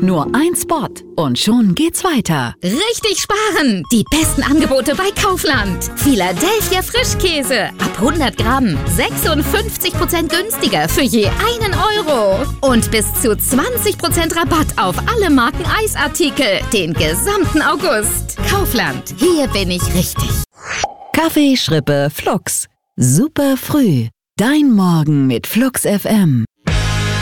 Nur ein Spot und schon geht's weiter. Richtig sparen! Die besten Angebote bei Kaufland. Philadelphia Frischkäse. Ab 100 Gramm 56% günstiger für je 1 Euro. Und bis zu 20% Rabatt auf alle Marken Eisartikel. Den gesamten August. Kaufland. Hier bin ich richtig. Kaffee, Schrippe, Flux. Super früh. Dein Morgen mit Flux FM.